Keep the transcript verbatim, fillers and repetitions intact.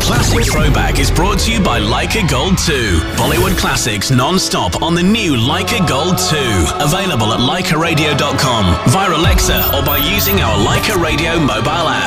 Classic Throwback is brought to you by Leica Gold two. Bollywood classics non-stop on the new Leica Gold two. Available at leica radio dot com, via Alexa, or by using our Leica Radio mobile app.